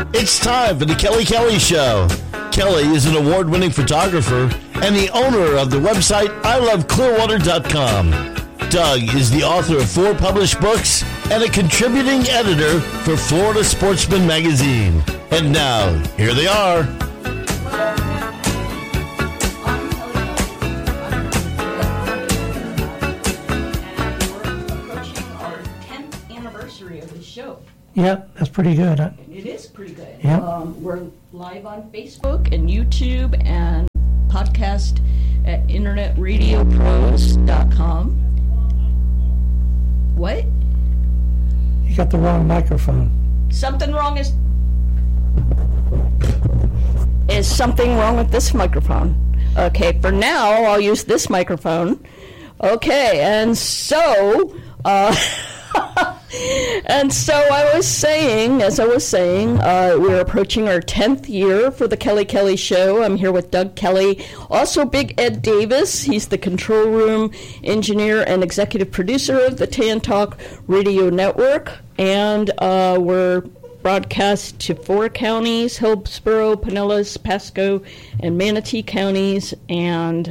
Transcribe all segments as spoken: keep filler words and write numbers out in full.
It's time for the Kelly Kelly Show. Kelly is an award-winning photographer and the owner of the website I love clearwater dot com. Doug is the author of four published books and a contributing editor for Florida Sportsman magazine. And now, here they are. Yep, that's pretty good. It is pretty good. Yep. Um, we're live on Facebook and YouTube and podcast at internet radio pros dot com. What? You got the wrong microphone. Something wrong is... Is something wrong with this microphone? Okay, for now, I'll use this microphone. Okay, and so... Uh, And so I was saying, as I was saying, uh, we're approaching our tenth year for the Kelly Kelly Show. I'm here with Doug Kelly, also Big Ed Davis. He's the control room engineer and executive producer of the Tan Talk Radio Network. And uh, we're broadcast to four counties, Hillsborough, Pinellas, Pasco, and Manatee counties. And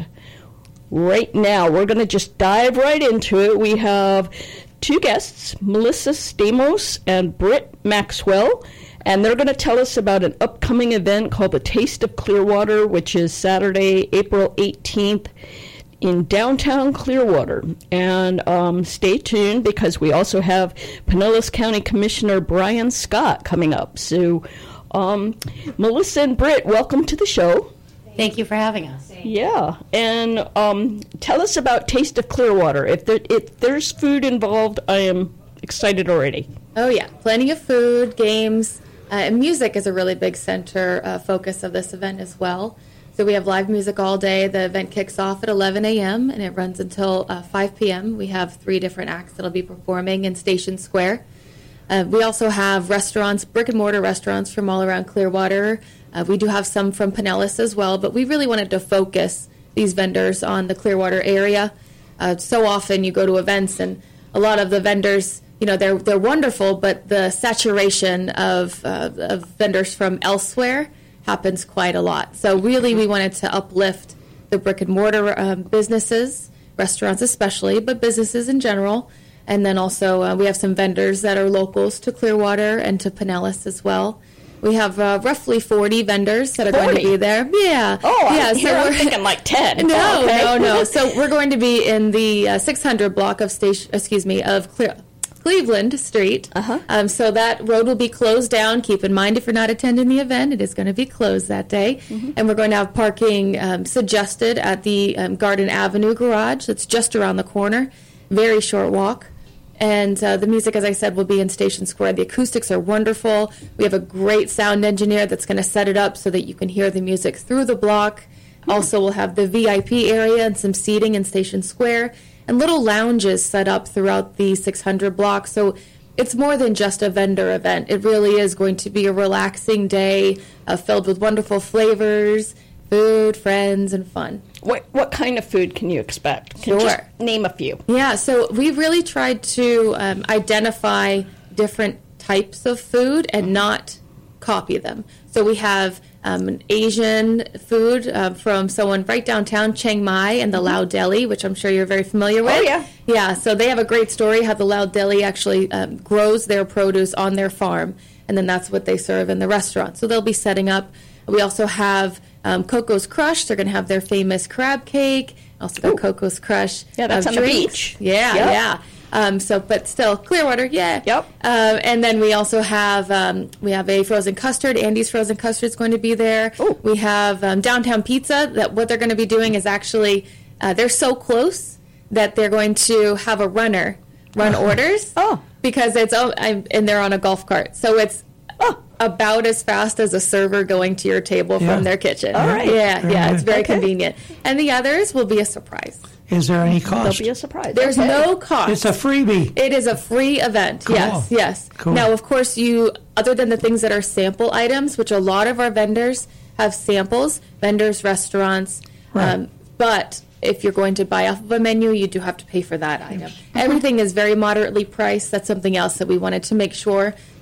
right now, we're going to just dive right into it. We have two guests, Melissa Stamos and Britt Maxwell, and they're going to tell us about an upcoming event called the Taste of Clearwater, which is Saturday, April eighteenth in downtown Clearwater. And um, stay tuned because we also have Pinellas County Commissioner Brian Scott coming up. So, um, Melissa and Britt, welcome to the show. Thank you for having us. Yeah, and um, tell us about Taste of Clearwater. If, there, if there's food involved, I am excited already. Oh, yeah. Plenty of food, games, uh, and music is a really big center uh, focus of this event as well. So we have live music all day. The event kicks off at eleven a.m. and it runs until uh, five p.m. We have three different acts that will be performing in Station Square. Uh, we also have restaurants, brick-and-mortar restaurants from all around Clearwater. Uh, we do have some from Pinellas as well, but we really wanted to focus these vendors on the Clearwater area. Uh, so often you go to events and a lot of the vendors, you know, they're they're wonderful, but the saturation of, uh, of vendors from elsewhere happens quite a lot. So really we wanted to uplift the brick-and-mortar um, businesses, restaurants especially, but businesses in general. And then also uh, we have some vendors that are locals to Clearwater and to Pinellas as well. We have uh, roughly forty vendors that are forty? going to be there. Yeah. Oh, yeah, I'm, so here we're I'm thinking like ten. No, okay. no, no. So we're going to be in the uh, six hundred block of station. Excuse me, of Cle- Cleveland Street. Uh-huh. Um, so that road will be closed down. Keep in mind, if you're not attending the event, it is going to be closed that day. Mm-hmm. And we're going to have parking um, suggested at the um, Garden Avenue garage. That's just around the corner. Very short walk. And uh, the music, as I said, will be in Station Square. The acoustics are wonderful. We have a great sound engineer that's going to set it up so that you can hear the music through the block. Mm-hmm. Also, we'll have the V I P area and some seating in Station Square and little lounges set up throughout the six hundred block. So it's more than just a vendor event. It really is going to be a relaxing day uh, filled with wonderful flavors, food, friends, and fun. What what kind of food can you expect? Can you Sure. just name a few. Yeah, so we really tried to um, identify different types of food and not copy them. So we have um, an Asian food uh, from someone right downtown, Chiang Mai, and the Lao Deli, which I'm sure you're very familiar with. Oh, yeah. Yeah, so they have a great story how the Lao Deli actually um, grows their produce on their farm, and then that's what they serve in the restaurant. So they'll be setting up. We also have um, Coco's Crush. They're going to have their famous crab cake. Also got Ooh. Coco's Crush. Yeah, that's uh, on the drinks. beach. Yeah, Yep. yeah. Um, so, but still, Clearwater, yeah. Yep. Uh, and then we also have um, we have a frozen custard. Andy's frozen custard is going to be there. Ooh. We have um, Downtown Pizza. That what they're going to be doing is actually uh, they're so close that they're going to have a runner run orders. Oh. Because it's oh, I'm, and they're on a golf cart, so it's oh, about as fast as a server going to your table Yeah. from their kitchen. All right. Yeah, Very yeah, good. it's very Okay. convenient. And the others will be a surprise. Is there any There'll cost? be a surprise. There's Okay. no cost. It's a freebie. It is a free event. Cool. Yes, yes. Cool. Now, of course, you other than the things that are sample items, which a lot of our vendors have samples, vendors, restaurants, Right. um, but if you're going to buy off of a menu, you do have to pay for that item. Everything is very moderately priced. That's something else that we wanted to make sure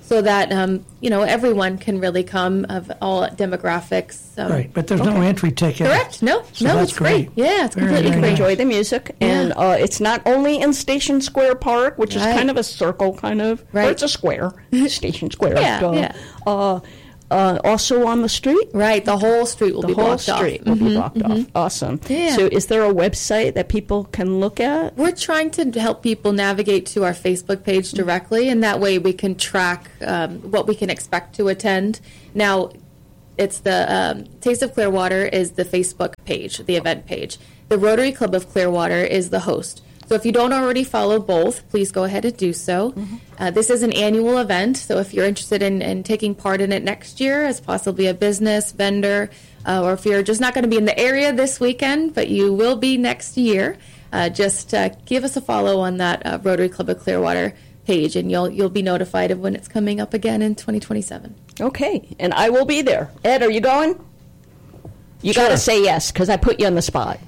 so that um, you know everyone can really come of all demographics. Um, Right, but there's no entry ticket. Correct. No, So no, that's it's free. great. Yeah, it's Very, completely very free. nice. Enjoy the music, and Yeah. uh, it's not only in Station Square Park, which is Right. kind of a circle, kind of. Right. Or it's a square, Station Square. Yeah, uh, yeah. Uh, uh, also on the street. Right, the whole street will The be whole blocked street off. will be blocked off. Awesome. Yeah. So, is there a website that people can look at? We're trying to help people navigate to our Facebook page directly, and that way we can track um, what we can expect to attend. Now, it's the um, Taste of Clearwater is the Facebook page, the event page. The Rotary Club of Clearwater is the host. So if you don't already follow both, please go ahead and do so. Uh, this is an annual event, so if you're interested in, in taking part in it next year as possibly a business, vendor, uh, or if you're just not going to be in the area this weekend, but you will be next year, uh, just uh, give us a follow on that uh, Rotary Club of Clearwater page, and you'll you'll be notified of when it's coming up again in twenty twenty-seven. Okay, and I will be there. Ed, are you going? You got to say yes, because I put you on the spot.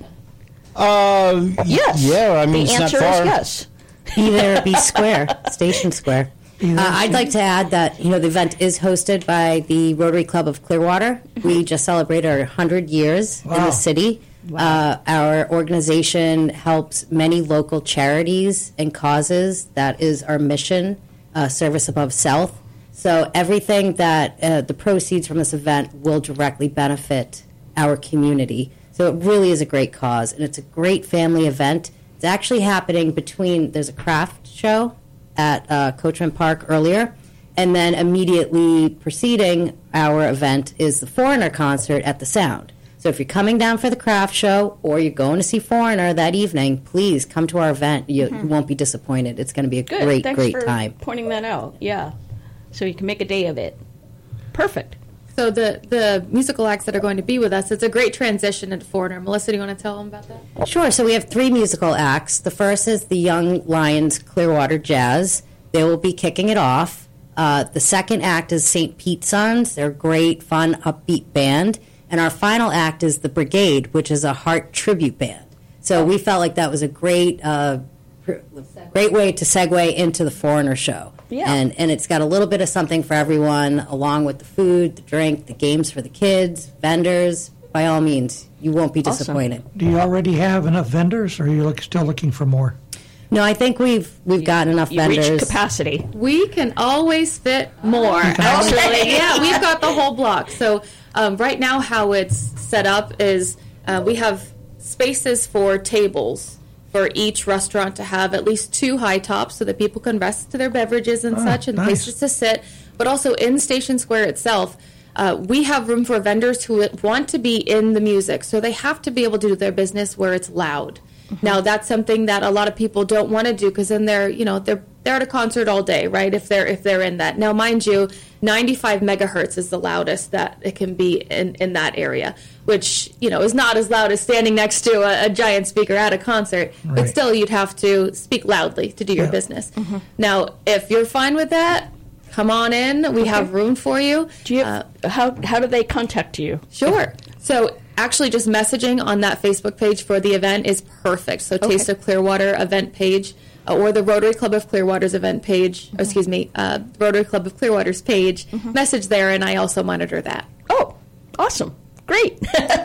Uh, Yes. Yeah, I mean, the it's answer not far. is yes. Be there, be square, Station Square. Uh, I'd like to add that, you know, the event is hosted by the Rotary Club of Clearwater. We just celebrated our one hundred years in Wow. the city. Uh, our organization helps many local charities and causes. That is our mission, uh, Service Above Self. So everything that uh, the proceeds from this event will directly benefit our community. So it really is a great cause, and it's a great family event. It's actually happening between, there's a craft show at uh, Coachman Park earlier, and then immediately preceding our event is the Foreigner concert at the Sound. So if you're coming down for the craft show or you're going to see Foreigner that evening, please come to our event. You, you won't be disappointed. It's going to be a Good. great, Thanks great for time. pointing that out. Yeah. So you can make a day of it. Perfect. So the the musical acts that are going to be with us, it's a great transition into Foreigner. Melissa, do you want to tell them about that? Sure. So we have three musical acts. The first is the Young Lions Clearwater Jazz. They will be kicking it off. Uh, the second act is Saint Pete Sons. They're a great, fun, upbeat band. And our final act is the Brigade, which is a Heart tribute band. So we felt like that was a great, uh, pr- great way to segue into the Foreigner show. Yeah. And and it's got a little bit of something for everyone, along with the food, the drink, the games for the kids, vendors. By all means, you won't be Awesome. disappointed. Do you already have enough vendors, or are you look, still looking for more? No, I think we've we've got enough You vendors. reach capacity. We can always fit more. Actually, yeah, we've got the whole block. So um, right now, how it's set up is uh, we have spaces for tables for each restaurant to have at least two high tops so that people can rest to their beverages and Oh, such, and nice. places to sit. But also in Station Square itself, uh, we have room for vendors who want to be in the music, so they have to be able to do their business where it's loud. Now that's something that a lot of people don't want to do because then they're, you know, they're they're at a concert all day, right? If they're if they're in that. Now, mind you, ninety-five megahertz is the loudest that it can be in, in that area, which you know is not as loud as standing next to a, a giant speaker at a concert. But Right. still, you'd have to speak loudly to do your Yeah. business. Now, if you're fine with that, come on in. We have room for you. Do you Uh, how how do they contact you? Sure. So actually just messaging on that Facebook page for the event is perfect. So Taste of Clearwater event page uh, or the Rotary Club of Clearwater's event page, or excuse me, uh, Rotary Club of Clearwater's page, message there, and I also monitor that. Oh, awesome. Great.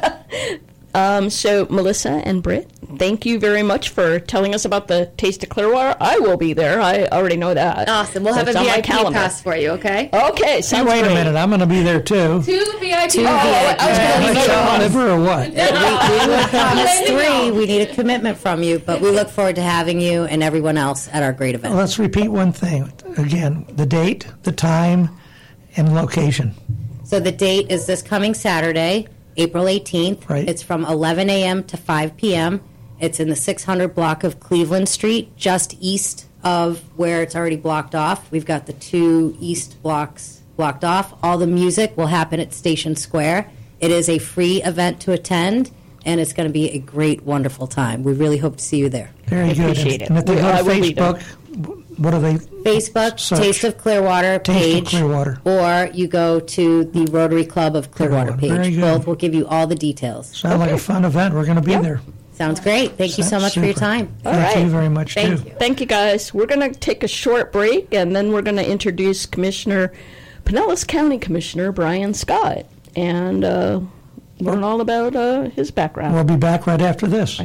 um, so, Melissa and Britt, thank you very much for telling us about the Taste of Clearwater. I will be there. I already know that. Awesome. We'll have That's a on V my I P calendar. pass for you, okay? Okay, Hey, sounds wait great. a minute, I'm going to be there too. Two V I P Two passes. V I P Am I showing liver or what? we, we would promise three. We need a commitment from you, but we look forward to having you and everyone else at our great event. Let's repeat one thing again: the date, the time, and location. So the date is this coming Saturday, April eighteenth. Right. It's from eleven a.m. to five p.m. It's in the six hundred block of Cleveland Street, just east of where it's already blocked off. We've got the two east blocks blocked off. All the music will happen at Station Square. It is a free event to attend, and it's going to be a great, wonderful time. We really hope to see you there. Very I good. appreciate and, it. and if they We- go I to will be there. Facebook, what are they? Facebook, Search. Taste of Clearwater Taste of page, Clearwater. or you go to the Rotary Club of Clearwater Clearwater. Very page. good. Both will give you all the details. Sound like a fun event. We're going to be there. Sounds Sounds great. Thank you so much for your time. All Thank right. you very much, Thank too. you. Thank you, guys. We're going to take a short break, and then we're going to introduce Commissioner, Pinellas County Commissioner Brian Scott, and uh, learn all about uh, his background. We'll be back right after this.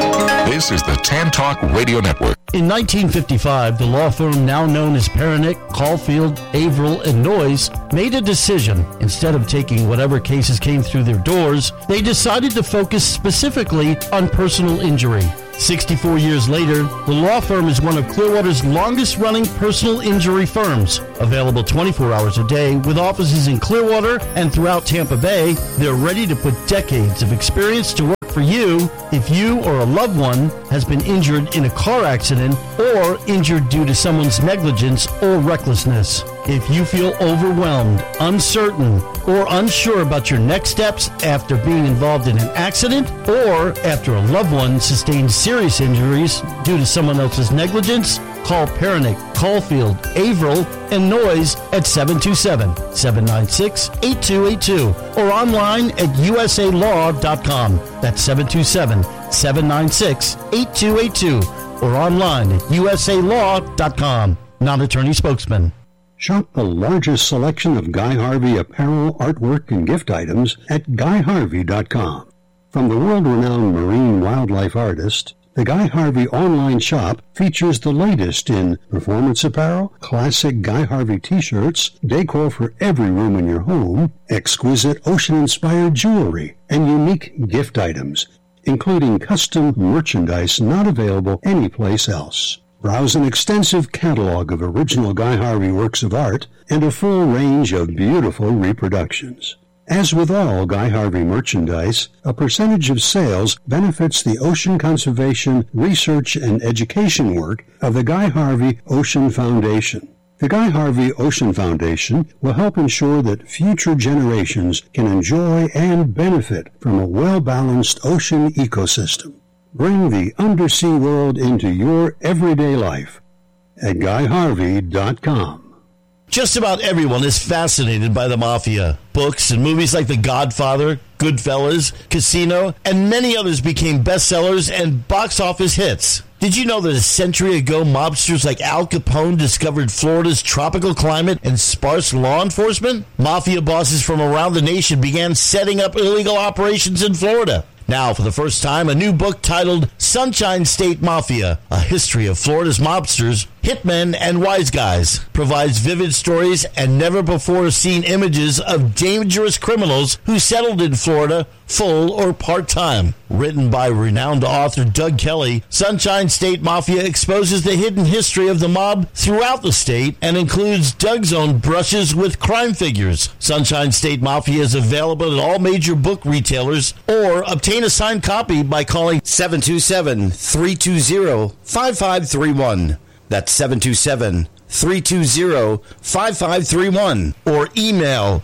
This is the Tan Talk Radio Network. In nineteen fifty-five, the law firm now known as Pernick, Caulfield, Averill, and Noyes made a decision. Instead of taking whatever cases came through their doors, they decided to focus specifically on personal injury. sixty-four years later, the law firm is one of Clearwater's longest-running personal injury firms. Available twenty-four hours a day with offices in Clearwater and throughout Tampa Bay, they're ready to put decades of experience to work for you if you or a loved one has been injured in a car accident or injured due to someone's negligence or recklessness. If you feel overwhelmed, uncertain, or unsure about your next steps after being involved in an accident or after a loved one sustained serious injuries due to someone else's negligence, call Pernick, Caulfield, Averill, and Noyes at seven two seven, seven nine six, eight two eight two or online at u s a law dot com. That's seven two seven, seven nine six, eight two eight two or online at u s a law dot com. Non-attorney spokesman. Shop the largest selection of Guy Harvey apparel, artwork, and gift items at guy harvey dot com. From the world-renowned marine wildlife artist, the Guy Harvey online shop features the latest in performance apparel, classic Guy Harvey t-shirts, decor for every room in your home, exquisite ocean-inspired jewelry, and unique gift items, including custom merchandise not available anyplace else. Browse an extensive catalog of original Guy Harvey works of art and a full range of beautiful reproductions. As with all Guy Harvey merchandise, a percentage of sales benefits the ocean conservation, research, and education work of the Guy Harvey Ocean Foundation. The Guy Harvey Ocean Foundation will help ensure that future generations can enjoy and benefit from a well-balanced ocean ecosystem. Bring the undersea world into your everyday life at guy harvey dot com. Just about everyone is fascinated by the mafia. Books and movies like The Godfather, Goodfellas, Casino, and many others became bestsellers and box office hits. Did you know that a century ago, mobsters like Al Capone discovered Florida's tropical climate and sparse law enforcement? Mafia bosses from around the nation began setting up illegal operations in Florida. Now, for the first time, a new book titled Sunshine State Mafia, A History of Florida's Mobsters, Hitmen, and Wise Guys provides vivid stories and never-before-seen images of dangerous criminals who settled in Florida full or part-time. Written by renowned author Doug Kelly, Sunshine State Mafia exposes the hidden history of the mob throughout the state and includes Doug's own brushes with crime figures. Sunshine State Mafia is available at all major book retailers, or obtain a signed copy by calling seven two seven, three two zero, five five three one. That's seven two seven, three two zero, five five three one or email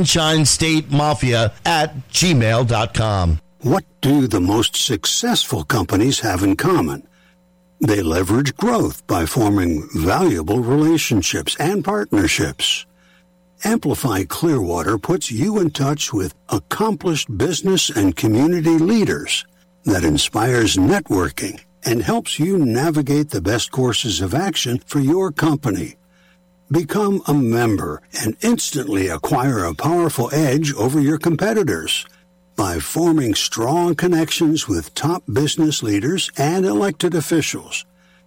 sunshinestatemafia at gmail dot com. What do the most successful companies have in common? They leverage growth by forming valuable relationships and partnerships. Amplify Clearwater puts you in touch with accomplished business and community leaders that inspires networking and helps you navigate the best courses of action for your company. Become a member and instantly acquire a powerful edge over your competitors by forming strong connections with top business leaders and elected officials.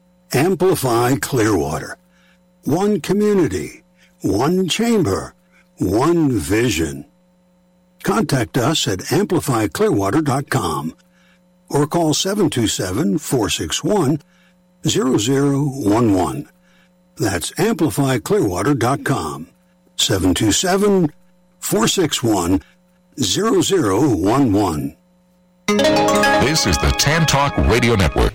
Amplify Clearwater. One community, one chamber, one vision. Contact us at amplify clearwater dot com or call seven two seven, four six one, zero zero one one. That's amplify clearwater dot com, seven two seven, four six one, zero zero one one. This is the Tan Talk Radio Network.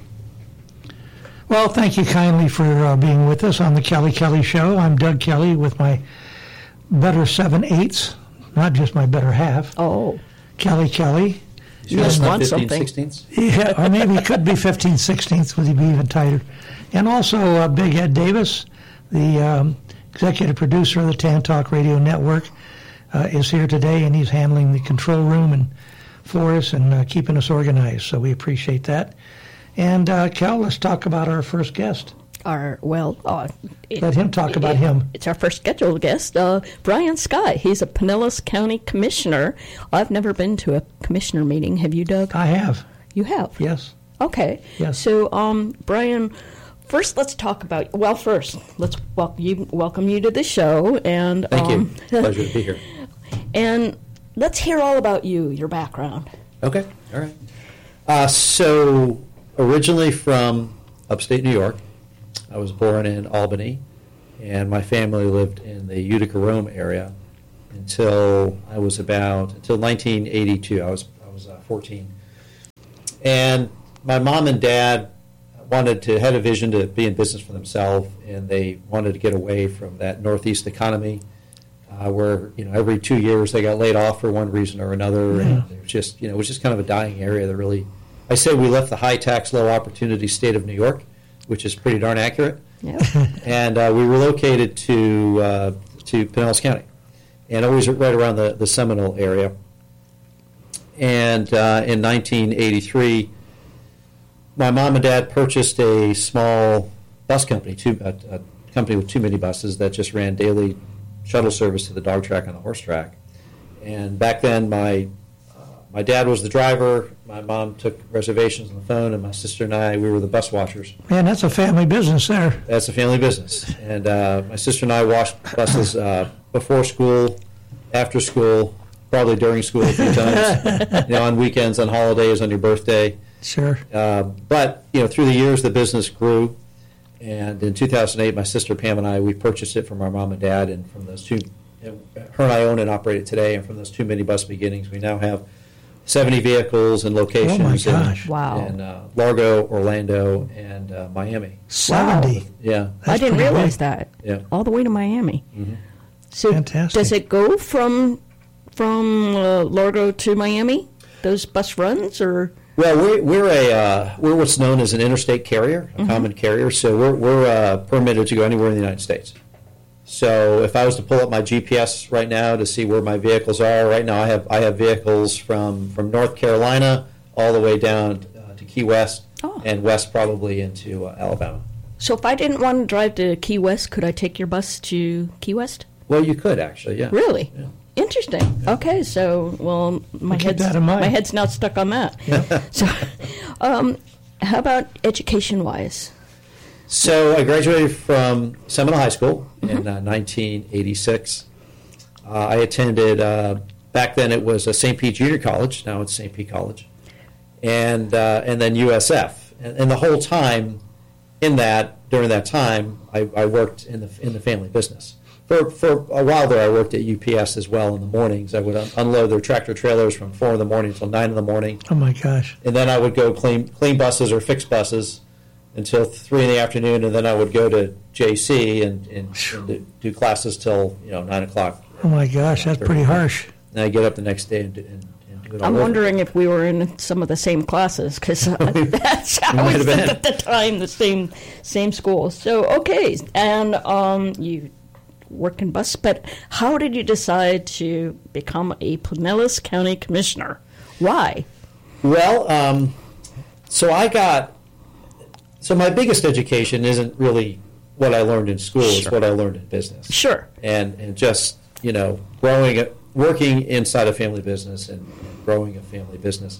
Well, thank you kindly for uh, being with us on the Kelly Kelly Show. I'm Doug Kelly with my better seven-eighths, not just my better half. Oh. Kelly Kelly. You just want something. Yeah, or maybe it could be fifteen sixteenths, would he be even tighter. And also uh, Big Ed Davis, the um, executive producer of the Tan Talk Radio Network, uh, is here today, and he's handling the control room and for us and uh, keeping us organized. So we appreciate that. And uh, Cal, let's talk about our first guest. Our, well, uh, it, Let him talk about it, him. It's our first scheduled guest, uh, Brian Sky. He's a Pinellas County Commissioner. I've never been to a commissioner meeting. Have you, Doug? I have. You have? Yes. Okay. Yes. So, um, Brian, first let's talk about, well, first, let's welcome you, welcome you to the show. And Thank um, you. Pleasure to be here. And let's hear all about you, your background. Okay. All right. Uh, so, originally from upstate New York. I was born in Albany, and my family lived in the Utica-Rome area until I was about until nineteen eighty-two. I was I was uh, fourteen, and my mom and dad wanted to had a vision to be in business for themselves, and they wanted to get away from that Northeast economy, uh, where you know every two years they got laid off for one reason or another, Yeah. and it was just you know it was just kind of a dying area. That really, I say we left the high tax, low opportunity state of New York, which is pretty darn accurate. Yeah. And uh, we relocated to uh, to Pinellas County, and always right around the, the Seminole area. And uh, in nineteen eighty-three, my mom and dad purchased a small bus company, two, a, a company with two minibuses that just ran daily shuttle service to the dog track and the horse track. And back then, my My dad was the driver, my mom took reservations on the phone, and my sister and I, we were the bus washers. Man, that's a family business there. That's a family business. And uh, my sister and I washed buses uh, before school, after school, probably during school a few times, you know, on weekends, on holidays, on your birthday. Sure. Uh, but, you know, through the years, the business grew. And in two thousand eight, my sister Pam and I, we purchased it from our mom and dad, and from those two, her and I own and operate it today, and from those two minibus beginnings, we now have seventy vehicles and locations. Oh, my gosh. In, Wow. in uh, Largo, Orlando, and uh, Miami. seventy. Yeah. I That's didn't pretty realize big. that. Yeah. All the way to Miami. Mhm. So Fantastic. does it go from from uh, Largo to Miami? Those bus runs, or Well, we're, we're a uh, we're what's known as an interstate carrier, a common carrier. So we're we're uh, permitted to go anywhere in the United States. So if I was to pull up my G P S right now to see where my vehicles are, right now I have I have vehicles from, from North Carolina all the way down uh, to Key West, Oh. and west probably into uh, Alabama. so if I didn't want to drive to Key West, could I take your bus to Key West? Well, you could actually, yeah. Really? Yeah. Interesting. Okay, so well, my keep head's that in mind. my head's not stuck on that. So, um, how about education-wise? So I graduated from Seminole High School in uh, nineteen eighty-six. Uh, I attended, uh, back then it was a Saint Pete Junior College, now it's Saint Pete College, and uh, and then U S F. And, and the whole time in that, during that time, I, I worked in the in the family business. For, for a while there, I worked at U P S as well in the mornings. I would un- unload their tractor trailers from four in the morning until nine in the morning. Oh, my gosh. And then I would go clean clean buses or fix buses until three in the afternoon, and then I would go to J C and, and, and do, do classes till you know nine o'clock. Oh, my gosh. That's pretty harsh. And I get up the next day and, do- and, and do it all I'm over. wondering if we were in some of the same classes, because that's how might we have said been. at the time, the same same school. So okay, and um, you worked in bus, but how did you decide to become a Pinellas County Commissioner? Why? Well, um, so I got. So my biggest education isn't really what I learned in school; it's Sure. what I learned in business. Sure. and and just you know growing working inside a family business and, and growing a family business,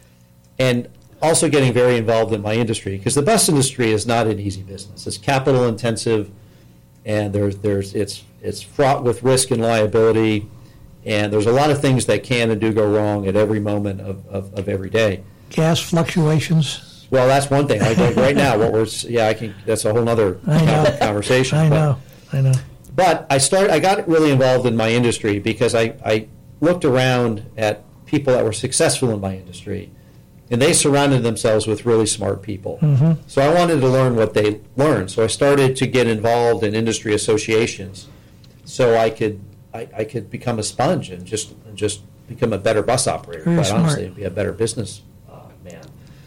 and also getting very involved in my industry, because the bus industry is not an easy business. It's capital intensive, and there's there's it's it's fraught with risk and liability, and there's a lot of things that can and do go wrong at every moment of, of, of every day. Gas fluctuations. Well, that's one thing. Like, like right now, what we're yeah, I can. That's a whole other I know. conversation. I but- know. I know. But I started. I got really involved in my industry because I, I looked around at people that were successful in my industry, and they surrounded themselves with really smart people. Mm-hmm. So I wanted to learn what they learned. So I started to get involved in industry associations, so I could I, I could become a sponge and just and just become a better bus operator. Very quite smart. honestly, and be a better business uh, man.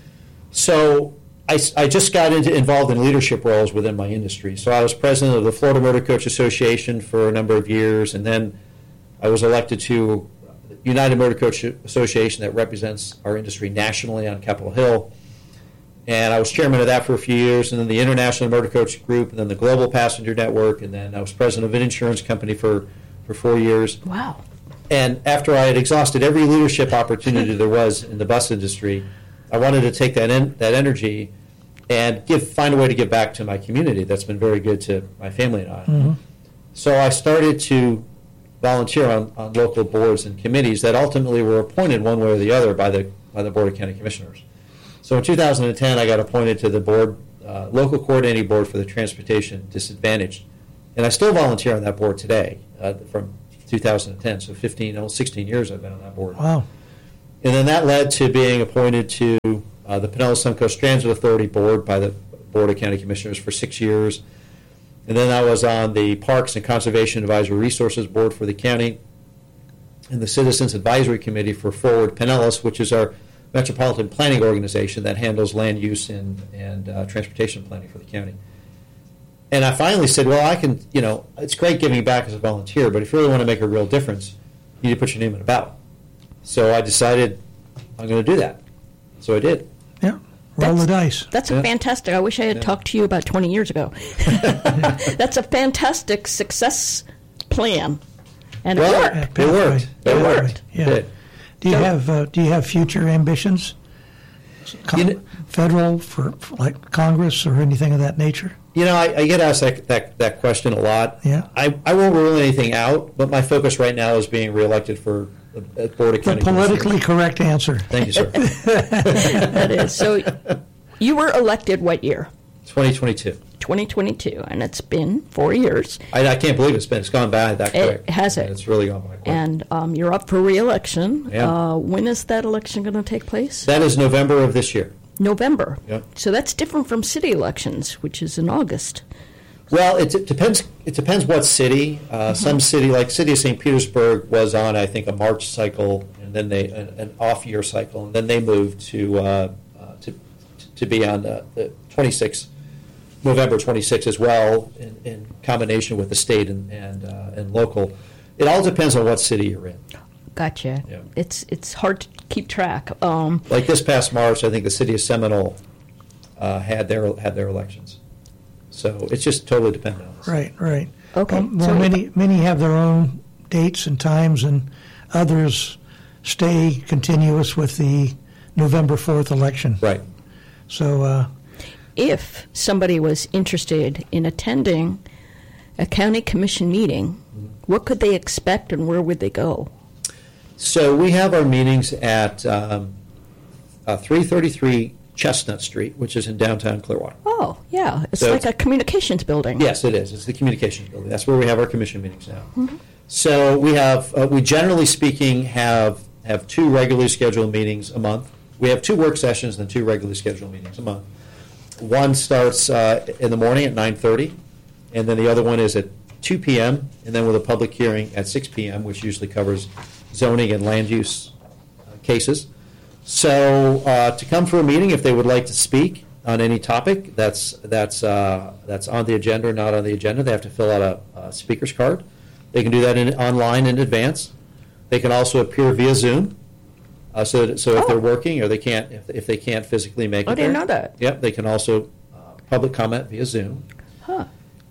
So I, s- I just got into, involved in leadership roles within my industry. So I was president of the Florida Motor Coach Association for a number of years, and then I was elected to United Motor Coach Association that represents our industry nationally on Capitol Hill. And I was chairman of that for a few years, and then the International Motor Coach Group, and then the Global Passenger Network, and then I was president of an insurance company for, for four years. Wow. And after I had exhausted every leadership opportunity there was in the bus industry, I wanted to take that en- that energy and give find a way to give back to my community. That's been very good to my family and I. Mm-hmm. So I started to volunteer on, on local boards and committees that ultimately were appointed one way or the other by the by the Board of County Commissioners. So in two thousand ten, I got appointed to the board, uh, local coordinating board for the transportation disadvantaged, and I still volunteer on that board today uh, from two thousand ten. So fifteen, almost sixteen years I've been on that board. Wow. And then that led to being appointed to uh, the Pinellas Suncoast Transit Authority board by the Board of County Commissioners for six years. And then I was on the Parks and Conservation Advisory Resources Board for the county and the Citizens Advisory Committee for Forward Pinellas, which is our metropolitan planning organization that handles land use and, and uh, transportation planning for the county. And I finally said, well, I can, you know, it's great giving back as a volunteer, but if you really want to make a real difference, you need to put your name in a ballot. So I decided I'm going to do that. So I did. Yeah. Roll That's- the dice. That's Yeah. a fantastic. I wish I had Yeah. talked to you about twenty years ago. That's a fantastic success plan, and it Well, worked. Yeah, it pathway. worked. It Pathway. worked. Yeah. It did. Do you So- have uh, Do you have future ambitions? Con- You kn- federal for, for like Congress or anything of that nature? You know, I, I get asked that, that, that question a lot. Yeah. I, I won't rule anything out, but my focus right now is being reelected for the the Board of The County politically Commissioners. correct answer. Thank you, sir. That is so. You were elected what year? twenty twenty-two. twenty twenty-two, and it's been four years. I, I can't believe it's been, it's gone by that It quick. has it. It's really gone by quick. And um, you're up for re-election. Yeah. Uh, when is that election going to take place? That is November of this year. November. Yep. So that's different from city elections, which is in August. Well, it, it depends. It depends what city. Uh, Some city, like City of Saint Petersburg, was on I think a March cycle, and then they an, an off year cycle, and then they moved to uh, uh, to to be on the, the twenty-sixth, November twenty-sixth as well, in, in combination with the state and and, uh, and local. It all depends on what city you're in. Gotcha. Yeah. It's it's hard to keep track. Um, Like this past March, I think the city of Seminole uh, had their had their elections. So it's just totally dependent on us. Right, right. Okay, Um, well, so- many many have their own dates and times, and others stay continuous with the November fourth election. Right. So, uh, if somebody was interested in attending a county commission meeting, what could they expect and where would they go? So we have our meetings at um, uh, three thirty-three Chestnut Street, which is in downtown Clearwater. Oh, yeah. It's So like it's- a communications building. Yes, it is. It's the communications building. That's where we have our commission meetings now. So we have, uh, we generally speaking have have two regularly scheduled meetings a month. We have two work sessions and two regularly scheduled meetings a month. One starts uh, in the morning at nine thirty, and then the other one is at two p.m., and then with a public hearing at six p.m., which usually covers zoning and land use uh, cases. So uh, to come for a meeting, if they would like to speak on any topic that's that's uh, that's on the agenda or not on the agenda, they have to fill out a, a speaker's card. They can do that in, online in advance. They can also appear via Zoom. Uh, so that, so if Oh. they're working or they can't if, if they can't physically make it, I didn't there, know that. Yep, they can also uh, public comment via Zoom. Huh.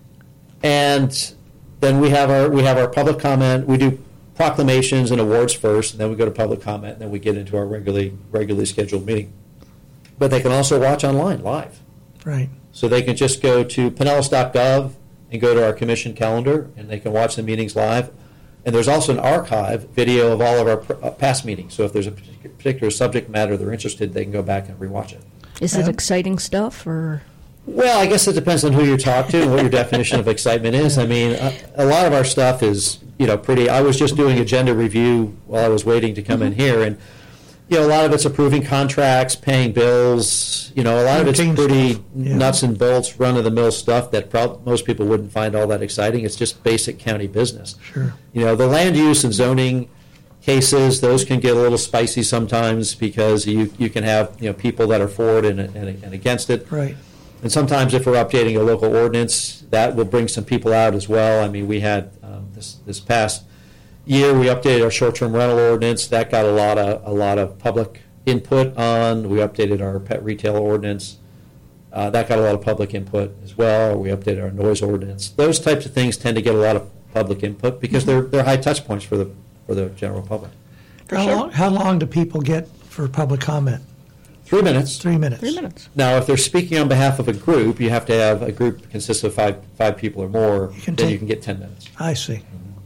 And then we have our we have our public comment. We do proclamations and awards first, and then we go to public comment, and then we get into our regularly regularly scheduled meeting. But they can also watch online live. right. So they can just go to pinellas dot gov and go to our commission calendar, and they can watch the meetings live. And there's also an archive video of all of our pr- uh, past meetings. So if there's a partic- particular subject matter they're interested, they can go back and rewatch it. Is it Yeah. exciting stuff or? Well, I guess it depends on who you talk to and what your definition of excitement is. I mean, a, a lot of our stuff is, you know, pretty. I was just doing agenda review while I was waiting to come in here, and you know, a lot of it's approving contracts, paying bills. You know, a lot of it's Routine pretty stuff, yeah. nuts and bolts, run of the mill stuff that prob- most people wouldn't find all that exciting. It's just basic county business. Sure. You know, the land use and zoning cases, those can get a little spicy sometimes because you you can have you know people that are for it and and, and against it. Right. And sometimes if we're updating a local ordinance, that will bring some people out as well. I mean, we had um, this this past year, we updated our short-term rental ordinance. That got a lot of a lot of public input on. We updated our pet retail ordinance. Uh, that got a lot of public input as well. We updated our noise ordinance. Those types of things tend to get a lot of public input because they're they're high touch points for the for the general public. How, sure. long, how long do people get for public comment? Three minutes. Three minutes. Three minutes. Now, if they're speaking on behalf of a group, you have to have a group that consists of five five people or more. You can then take- you can get ten minutes. I see.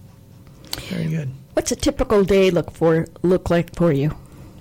Very good. What's a typical day look for look like for you?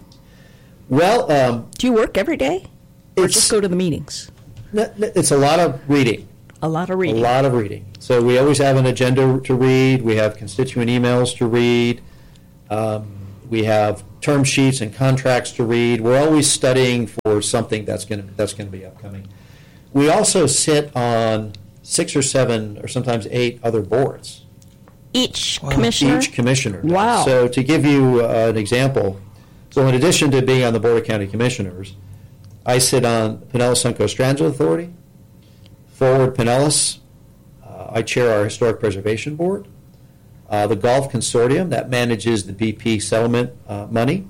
Well, um, Do you work every day, or It's- just go to the meetings? n- n- it's a lot of reading. A lot of reading. A lot of reading. So we always have an agenda to read. We have constituent emails to read. Um, we have term sheets and contracts to read. We're always studying for something that's going to that's going to be upcoming. We also sit on six or seven or sometimes eight other boards. Each Wow. commissioner. Each commissioner. does. Wow. So to give you uh, an example, so in addition to being on the Board of County Commissioners, I sit on Pinellas Suncoast Transit Authority, Forward Pinellas. Uh, I chair our Historic Preservation Board. Uh, the Golf Consortium that manages the B P settlement uh, money.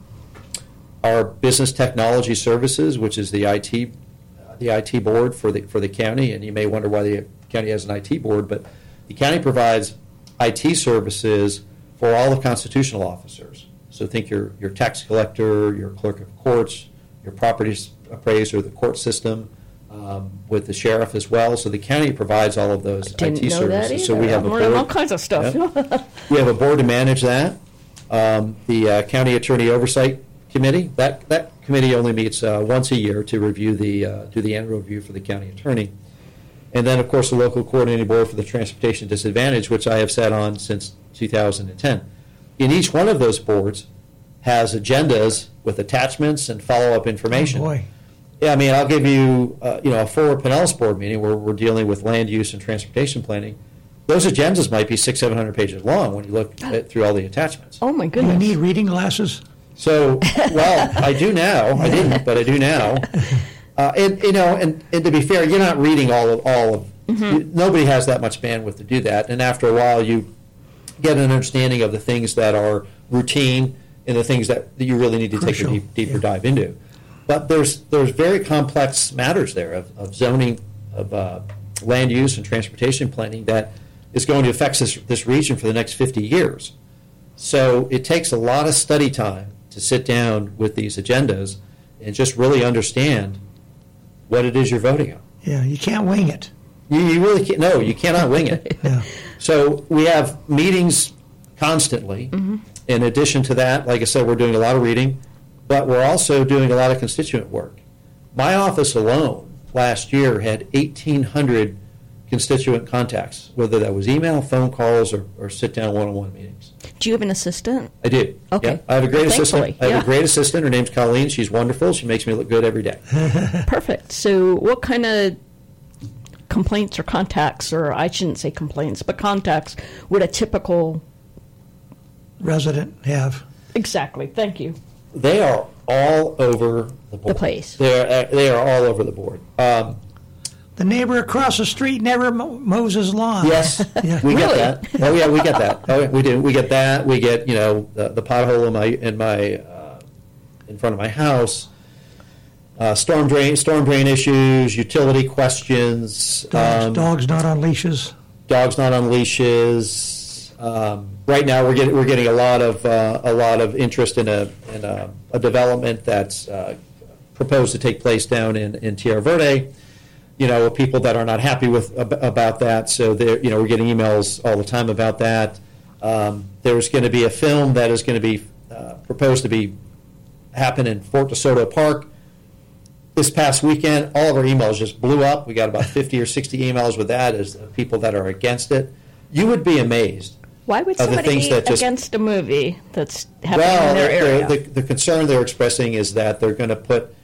Our Business Technology Services, which is the I T, uh, the I T board for the for the county, and you may wonder why the county has an I T board, but the county provides I T services for all the constitutional officers. So think your your tax collector, your clerk of courts, your property appraiser, the court system, um, with the sheriff as well. So the county provides all of those Didn't I T know services. that either. So we have I'm a learning board. all kinds of stuff. Yeah. We have a board to manage that. Um, the uh, County Attorney Oversight Committee, that, that committee only meets uh, once a year to review the, uh, do the annual review for the county attorney. And then, of course, the local coordinating board for the transportation disadvantage, which I have sat on since two thousand ten. In each one of those boards has agendas with attachments and follow-up information. Oh, boy. Yeah, I mean, I'll give you, uh, you know, a Forward Pinellas board meeting where we're dealing with land use and transportation planning. Those agendas might be six, seven hundred pages long when you look at, through all the attachments. Oh my Do you goodness. need reading glasses? So, well, I do now. I didn't, but I do now. Uh, and you know, and, and to be fair, you're not reading all of all of. You, nobody has that much bandwidth to do that. And after a while, you get an understanding of the things that are routine and the things that, that you really need to Crucial, take a deep, deeper yeah. dive into. But there's there's very complex matters there of, of zoning, of uh, land use and transportation planning that is going to affect this this region for the next fifty years. So it takes a lot of study time to sit down with these agendas and just really understand what it is you're voting on. Yeah, you can't wing it. You, you really can't. No, you cannot wing it. Yeah. So we have meetings constantly. In addition to that, like I said, we're doing a lot of reading, but we're also doing a lot of constituent work. My office alone last year had eighteen hundred constituent contacts, whether that was email, phone calls, or, or sit-down one-on-one meetings. Do you have an assistant? I do. Okay. Yeah. I have a great Well, assistant. thankfully, I have yeah. a great assistant. Her name's Colleen. She's wonderful. She makes me look good every day. Perfect. So what kind of complaints or contacts, or I shouldn't say complaints, but contacts would a typical... Resident have. Exactly. Thank you. They are all over the board. The place. They are, uh, they are all over the board. Um, The neighbor across the street never mo- mows his lawn. Yes, Yeah. we Really? get that. Oh yeah, we get that. Oh, we do. We get that. We get you know the, the pothole in my in my uh, in front of my house. Uh, storm drain storm drain issues, utility questions. Dogs, um, dogs not on leashes. dogs not on leashes. Um, right now, we're getting we're getting a lot of uh, a lot of interest in a in a, a development that's uh, proposed to take place down in in Tierra Verde. You know, people that are not happy with ab- about that. So they're you know we're getting emails all the time about that. Um, there's going to be a film that is going to be uh, proposed to be happen in Fort DeSoto Park. This past weekend, all of our emails just blew up. We got about fifty or sixty emails with that as people that are against it. You would be amazed. Why would Of the somebody things be that just- against a movie that's happening Well, in their they're- area? the, the concern they're expressing is that they're going to put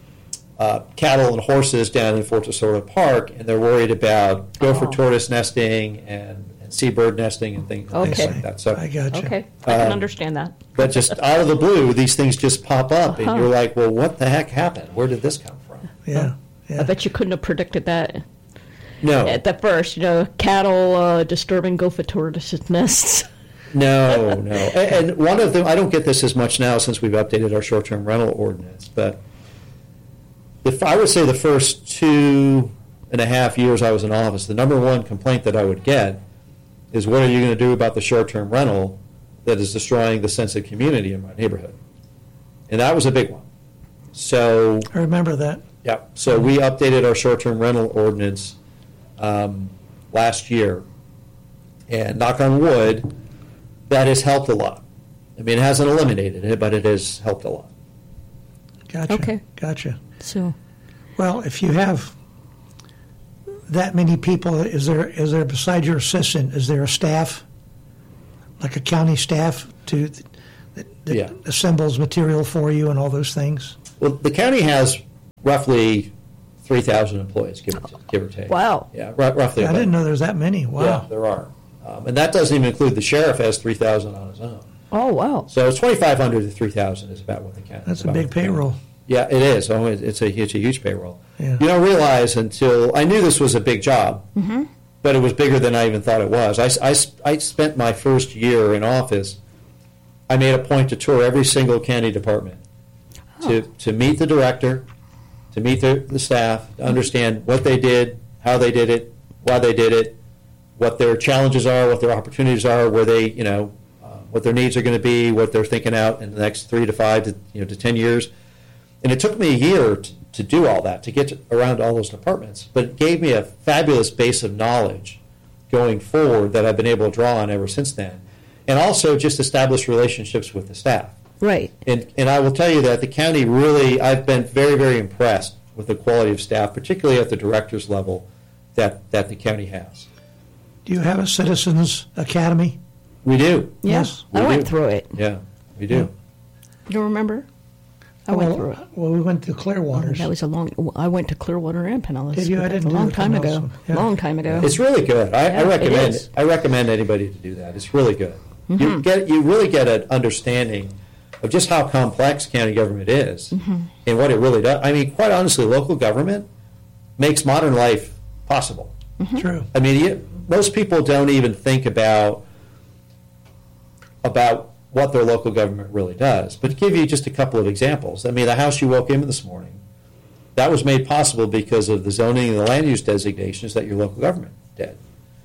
uh, cattle and horses down in Fort DeSoto Park, and they're worried about gopher Oh. tortoise nesting and, and seabird nesting and things, and things Okay. like that. So, I got you. Okay, I can Um, understand that. but just out of the blue, these things just pop up, and Uh-huh. you're like, well, what the heck happened? Where did this come from? Yeah. I Yeah. bet you couldn't have predicted that No. at the first. You know, cattle uh, disturbing gopher tortoise nests. No, no. And, and one of them, I don't get this as much now since we've updated our short-term rental ordinance, but if I would say the first two and a half years I was in office, the number one complaint that I would get is, what are you going to do about the short-term rental that is destroying the sense of community in my neighborhood? And that was a big one. So I remember that. yeah, so we updated our short-term rental ordinance um, last year, and knock on wood, that has helped a lot. I mean, it hasn't eliminated it, but it has helped a lot. Gotcha. Okay. Gotcha. So, Well, if you have that many people, is there is there besides your assistant, is there a staff, like a county staff, to that, that Yeah. assembles material for you and all those things? Well, the county has roughly three thousand employees, give or, t- give or take. Wow. Yeah, r- roughly. I about- didn't know there was that many. Yeah, Wow. there are. Um, and that doesn't even include the sheriff has three thousand on his own. oh, wow. So it's twenty-five hundred to three thousand is about what the county. That's a about big what the county- payroll. Yeah, it is. Oh, it- it's a, it's a huge payroll. Yeah. You don't realize until, I knew this was a big job, Mm-hmm. but it was bigger than I even thought it was. I, s- I s- I spent my first year in office, I made a point to tour every single county department, to, to meet the director, to meet the, the staff, to understand what they did, how they did it, why they did it, what their challenges are, what their opportunities are, where they, you know, uh, what their needs are going to be, what they're thinking out in the next three to five to, you know, to ten years. And it took me a year to, to do all that, to get to, around all those departments. But it gave me a fabulous base of knowledge going forward that I've been able to draw on ever since then. And also just establish relationships with the staff. Right. And, and I will tell you that the county really, I've been very, very impressed with the quality of staff, particularly at the director's level that, that the county has. Do you have a citizens academy? We do. Yeah. Yes, I we went do. through it. Yeah, we do. You don't remember? I went well, through it. well, we went to Clearwaters. That was a long. I went to Clearwater and Pinellas. Did you? I but that's didn't a long do the time Pinellas ago. one. Yeah. Long time ago. It's really good. I, Yeah, I it recommend. is. I recommend anybody to do that. It's really good. Mm-hmm. You get. You really get an understanding of just how complex county government is Mm-hmm. and what it really does. I mean, quite honestly, local government makes modern life possible. True. I mean, you, most people don't even think about about what their local government really does. But to give you just a couple of examples, I mean, the house you woke in this morning, that was made possible because of the zoning and the land use designations that your local government did.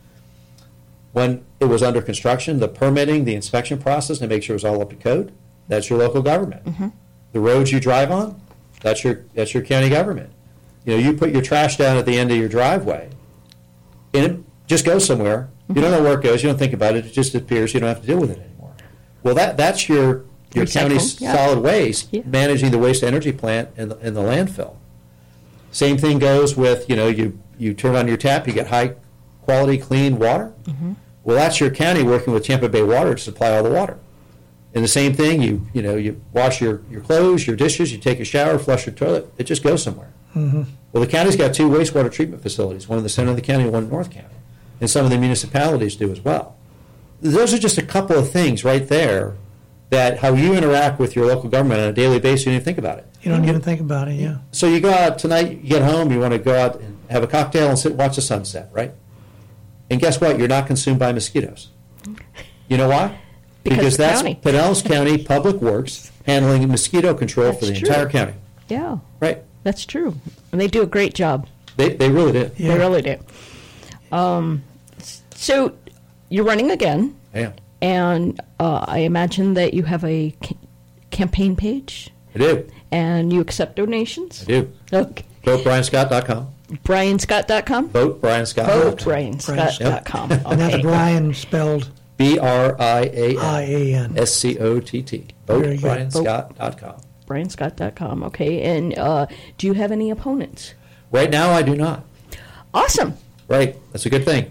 When it was under construction, the permitting, the inspection process to make sure it was all up to code, that's your local government. Mm-hmm. The roads you drive on, that's your that's your county government. You know, you put your trash down at the end of your driveway, and it just goes somewhere. You don't know where it goes. You don't think about it. It just appears. You don't have to deal with it anymore. Well, that that's your your Recycle, county's yeah. solid waste Yeah. managing the waste energy plant and the, and the landfill. Same thing goes with, you know, you you turn on your tap, you get high quality clean water. Mm-hmm. Well, that's your county working with Tampa Bay Water to supply all the water. And the same thing, you you know, you wash your, your clothes, your dishes, you take a shower, flush your toilet, it just goes somewhere. Mm-hmm. Well, the county's got two wastewater treatment facilities, one in the center of the county and one in North County. And some of the municipalities do as well. Those are just a couple of things right there that how you interact with your local government on a daily basis, you don't even think about it. You don't even think about it, yeah. So you go out tonight, you get home, you want to go out and have a cocktail and sit and watch the sunset, right? And guess what? You're not consumed by mosquitoes. You know why? Because the that's county. Pinellas County Public Works handling mosquito control for the That's true. entire county. Yeah, Right? that's true, and they do a great job. They, they really do. Yeah. They really do. Um, so you're running again, Yeah. and uh, I imagine that you have a ca- campaign page, I do. and you accept donations. I do. Okay. vote brian scott dot com. brian scott dot com. vote brian scott Vote dot com. brian scott dot com. And that's Okay. Brian spelled B R I A I N A N. S C O T T. Very vote good. brian scott dot com. brian scott dot com. Okay, and uh, do you have any opponents? Right now, I do not. Awesome. Right. That's a good thing.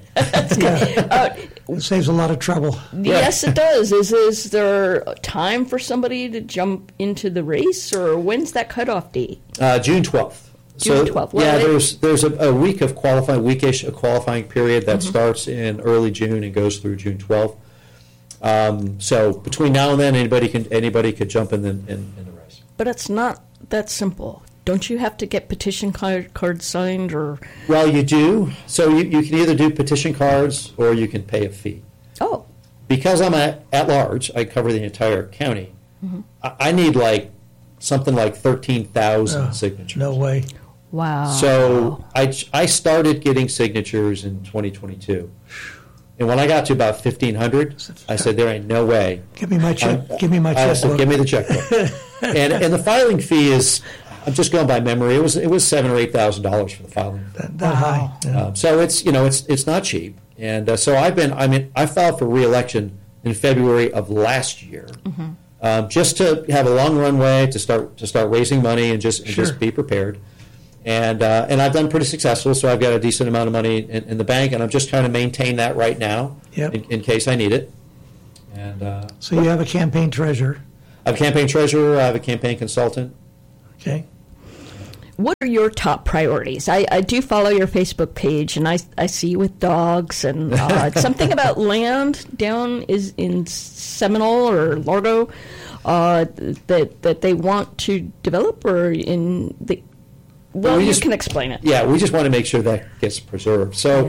It saves a lot of trouble. Yes, it does. Is is there time for somebody to jump into the race, or when's that cutoff date? Uh, June twelfth. June twelfth. Well, yeah, it- there's there's a, a week of qualifying, weekish a qualifying period that Mm-hmm. starts in early June and goes through June twelfth. Um, so between now and then, anybody can anybody could jump in the in, in the race. But it's not that simple. Don't you have to get petition card, cards signed, or Well, you do. So you, you can either do petition cards or you can pay a fee. oh, because I'm at, at large, I cover the entire county. Mm-hmm. I, I need like something like thirteen thousand oh, signatures. No way. Wow. So I, I started getting signatures in twenty twenty-two. And when I got to about fifteen hundred, I said, there ain't no way. Give me my check. I'm, give me my checkbook. I said, give me the checkbook. and and the filing fee is, I'm just going by memory, it was it was seven or eight thousand dollars for the filing fee. That, that high. Yeah. Um, so it's you know it's it's not cheap. And uh, so I've been I mean I filed for re-election in February of last year, mm-hmm. um, just to have a long runway to start to start raising money and just and Sure. just be prepared. And uh, and I've done pretty successful, so I've got a decent amount of money in, in the bank, and I'm just trying to maintain that right now Yep. in, in case I need it. And uh, So you have a campaign treasurer. I have a campaign treasurer, I have a campaign consultant. Okay. What are your top priorities? I, I do follow your Facebook page, and I, I see you with dogs and uh, something about land down is in Seminole or Largo uh, that that they want to develop, or in the. Well, we you just- can explain it. Yeah, we just want to make sure that gets preserved. So, Yeah.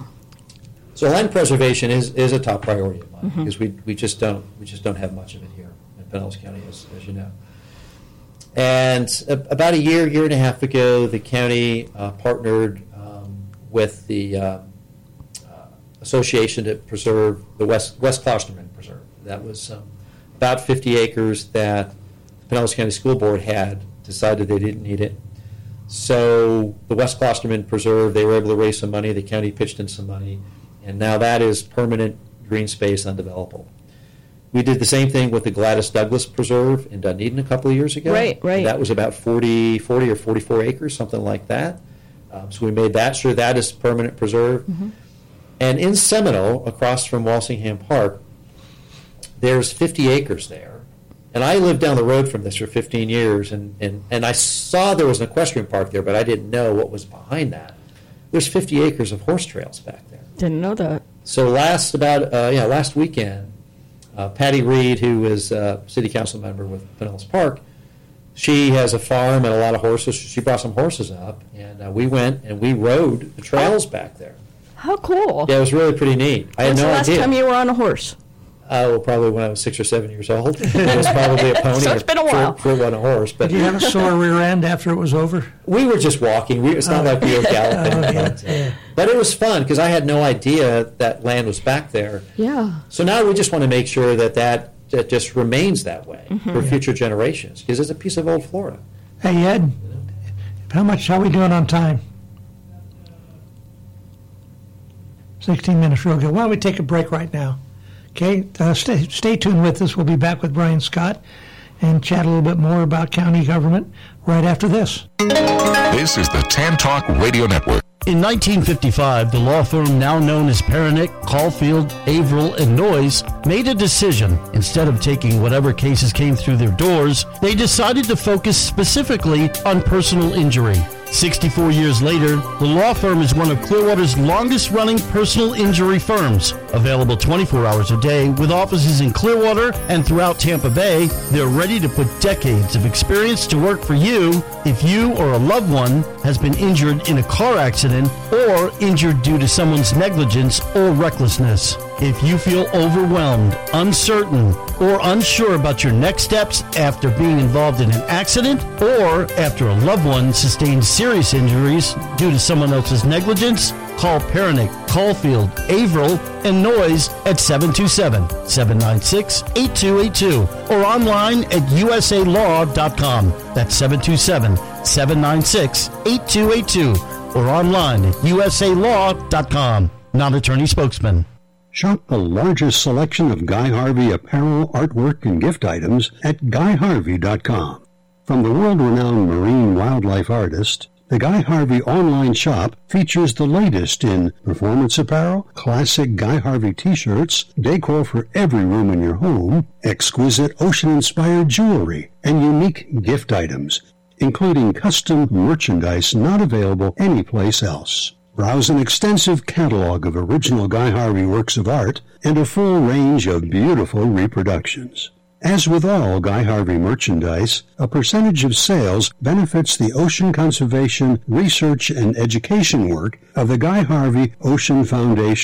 so land preservation is, is a top priority of mine Mm-hmm. because we, we just don't we just don't have much of it here in Pinellas County, as, as you know. And a, about a year year and a half ago, the county uh, partnered um, with the uh, uh, association to preserve the West West Klosterman Preserve. That was um, about fifty acres that the Pinellas County School Board had decided they didn't need it. So the West Klosterman Preserve, they were able to raise some money. The county pitched in some money, and now that is permanent green space, undevelopable. We did the same thing with the Gladys Douglas Preserve in Dunedin a couple of years ago. Right, right. That was about forty, forty or forty-four acres, something like that. Um, so we made that sure that is permanent preserve. Mm-hmm. And in Seminole, across from Walsingham Park, there's fifty acres there. And I lived down the road from this for fifteen years, and, and, and I saw there was an equestrian park there, but I didn't know what was behind that. There's fifty acres of horse trails back there. Didn't know that. So last about uh, yeah last weekend, uh, Patty Reed, who is a city council member with Pinellas Park, she has a farm and a lot of horses. She brought some horses up, and uh, we went and we rode the trails back there. How cool. Yeah, it was really pretty neat. I When's had no the last idea. time you were on a horse? Uh, well, probably when I was six or seven years old. It was probably a pony. So it's been a while. For, for one a horse. But Did you have a sore rear end after it was over? we were just walking. We, it's not like we were galloping. Oh, yeah, but, uh, yeah. but it was fun because I had no idea that land was back there. Yeah. So now we just want to make sure that that, that just remains that way Mm-hmm. for future generations because it's a piece of old Florida. Hey, Ed, how much, how we doing on time? sixteen minutes, real good. Why don't we take a break right now? Okay, uh, stay, stay tuned with us. We'll be back with Brian Scott and chat a little bit more about county government right after this. This is the Tan Talk Radio Network. In nineteen fifty-five, the law firm now known as Pernick, Caulfield, Averill, and Noyes made a decision. Instead of taking whatever cases came through their doors, they decided to focus specifically on personal injury. sixty-four years later, the law firm is one of Clearwater's longest-running personal injury firms. Available twenty-four hours a day with offices in Clearwater and throughout Tampa Bay, they're ready to put decades of experience to work for you if you or a loved one has been injured in a car accident or injured due to someone's negligence or recklessness. If you feel overwhelmed, uncertain, or unsure about your next steps after being involved in an accident or after a loved one sustained serious injuries due to someone else's negligence, call Pernick, Caulfield, Averill, and Noyes at seven two seven, seven nine six, eight two eight two or online at u s a law dot com. That's seven two seven, seven nine six, eight two eight two or online at u s a law dot com. Non-attorney spokesman. Shop the largest selection of Guy Harvey apparel, artwork, and gift items at guy harvey dot com. From the world-renowned marine wildlife artist, the Guy Harvey online shop features the latest in performance apparel, classic Guy Harvey t-shirts, decor for every room in your home, exquisite ocean-inspired jewelry, and unique gift items, including custom merchandise not available anyplace else. Browse an extensive catalog of original Guy Harvey works of art and a full range of beautiful reproductions. As with all Guy Harvey merchandise, a percentage of sales benefits the ocean conservation, research, and education work of the Guy Harvey Ocean Foundation.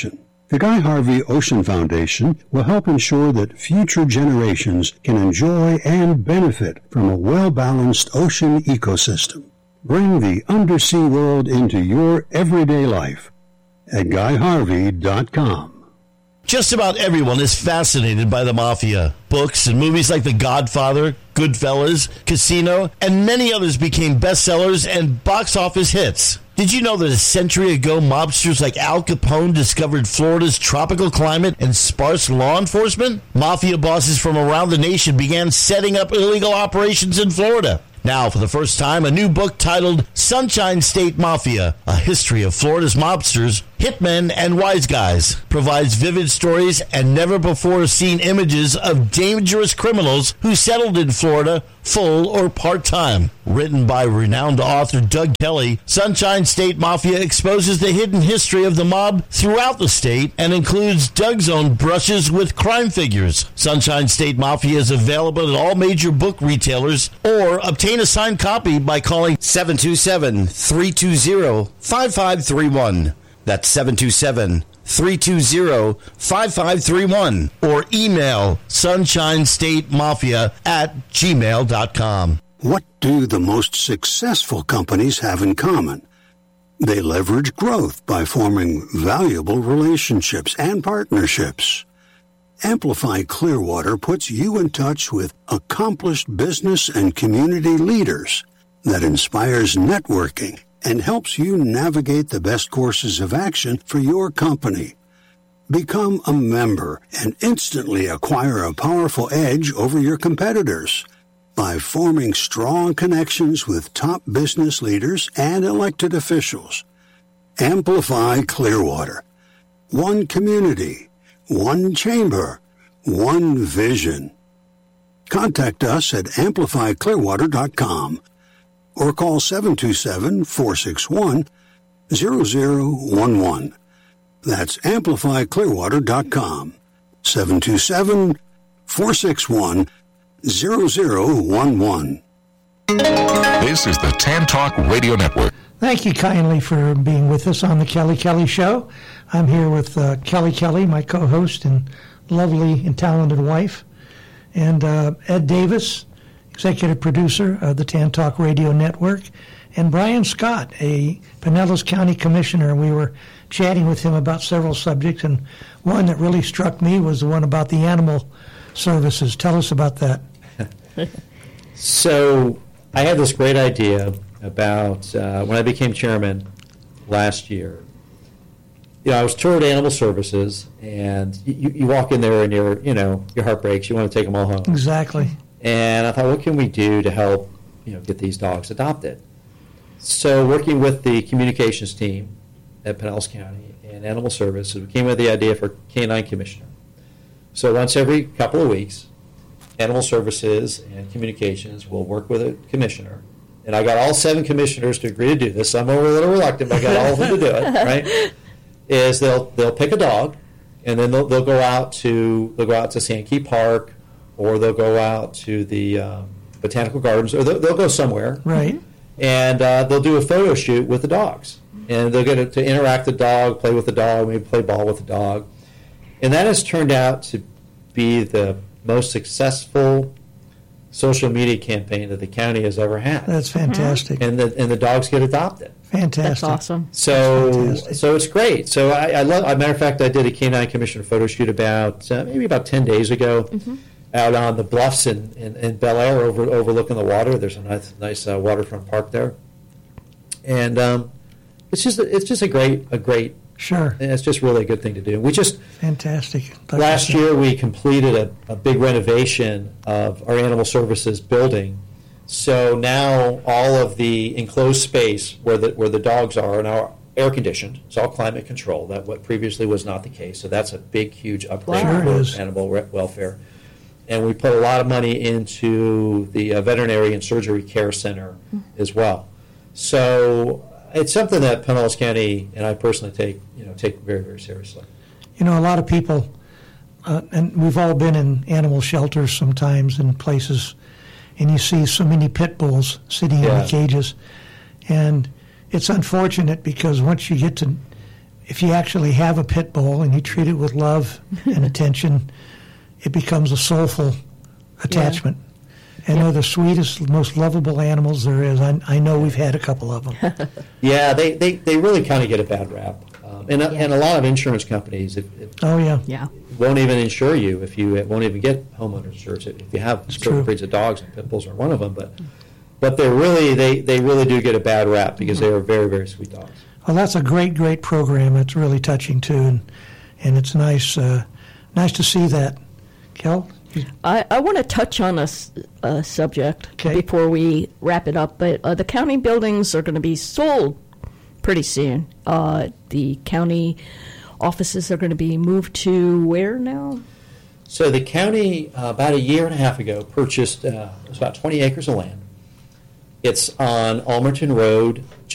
The Guy Harvey Ocean Foundation will help ensure that future generations can enjoy and benefit from a well-balanced ocean ecosystem. Bring the undersea world into your everyday life at guy harvey dot com. Just about everyone is fascinated by the mafia. Books and movies like The Godfather, Goodfellas, Casino, and many others became bestsellers and box office hits. Did you know that a century ago, mobsters like Al Capone discovered Florida's tropical climate and sparse law enforcement? Mafia bosses from around the nation began setting up illegal operations in Florida. Now, for the first time, a new book titled Sunshine State Mafia, A History of Florida's Mobsters, Hitmen, and Wise Guys provides vivid stories and never-before-seen images of dangerous criminals who settled in Florida full or part-time. Written by renowned author Doug Kelly, Sunshine State Mafia exposes the hidden history of the mob throughout the state and includes Doug's own brushes with crime figures. Sunshine State Mafia is available at all major book retailers, or obtain a signed copy by calling seven two seven, three two zero, five five three one. That's seven two seven, three two zero, five five three one. Or email sunshinestatemafia at gmail dot com. What do the most successful companies have in common? They leverage growth by forming valuable relationships and partnerships. Amplify Clearwater puts you in touch with accomplished business and community leaders that inspires networking and helps you navigate the best courses of action for your company. Become a member and instantly acquire a powerful edge over your competitors by forming strong connections with top business leaders and elected officials. Amplify Clearwater. One community, one chamber, one vision. Contact us at amplify clearwater dot com. or call seven two seven, four six one, zero zero one one. That's amplify clearwater dot com. seven two seven, four six one, zero zero one one. This is the Tan Talk Radio Network. Thank you kindly for being with us on the Kelly Kelly Show. I'm here with uh, Kelly Kelly, my co-host and lovely and talented wife, and uh, Ed Davis, executive producer of the Tan Talk Radio Network, and Brian Scott, a Pinellas County Commissioner. We were chatting with him about several subjects, and one that really struck me was the one about the animal services. Tell us about that. So I had this great idea about uh, when I became chairman last year. You know, I was toured Animal Services, and you, you walk in there and your, you know, your heart breaks. You want to take them all home. Exactly. And I thought, what can we do to help, you know, get these dogs adopted? So working with the communications team at Pinellas County and Animal Services, we came with the idea for canine commissioner. So once every couple of weeks, Animal Services and communications will work with a commissioner. And I got all seven commissioners to agree to do this. Some are a little reluctant, but I got all of them to do it, right? Is they'll they'll pick a dog, and then they'll they'll go out to they'll go out to Sankey Park, or they'll go out to the um, botanical gardens, or they'll, they'll go somewhere, right? And uh, they'll do a photo shoot with the dogs, and they'll get to interact with the dog, play with the dog, maybe play ball with the dog, and that has turned out to be the most successful social media campaign that the county has ever had. That's fantastic. And the and the dogs get adopted. Fantastic. That's awesome. So Fantastic. so it's great. So I, I love. As a matter of fact, I did a canine commissioner photo shoot about uh, maybe about ten days ago, mm-hmm. out on the bluffs in, in, in Bel Air, over overlooking the water. There's a nice nice uh, waterfront park there, and um, it's just it's just a great a great. Sure. And it's just really a good thing to do. We just fantastic. Like last year we completed a, a big renovation of our animal services building. So now all of the enclosed space where the where the dogs are are now air conditioned. It's all climate controlled. That what previously was not the case. So that's a big, huge upgrade Sure for is. animal re- welfare. And we put a lot of money into the uh, veterinary and surgery care center mm-hmm. as well. So it's something that Pinellas County and I personally take, you know, take very, very seriously. You know, a lot of people, uh, and we've all been in animal shelters sometimes in places, and you see so many pit bulls sitting Yeah. in the cages, and it's unfortunate because once you get to if you actually have a pit bull and you treat it with love and attention, it becomes a soulful attachment. And Yeah. they're the sweetest, most lovable animals there is. I, I know we've had a couple of them. Yeah, they, they, they really kind of get a bad rap. Um, and, a, Yeah. and a lot of insurance companies if, if Oh, yeah. Yeah. won't even insure you if you won't even get homeowners insurance if you have certain true. breeds of dogs, and pit bulls are one of them. But but they're really they, they really do get a bad rap because they are very very sweet dogs. Well, that's a great, great program. It's really touching, too. And, and it's nice uh, nice to see that. Kel? you- I, I want to touch on a, s- a subject Okay. before we wrap it up, but uh, the county buildings are going to be sold pretty soon. Uh, the county offices are going to be moved to where now? So the county uh, about a year and a half ago purchased uh, it was about twenty acres of land. It's on Almerton Road,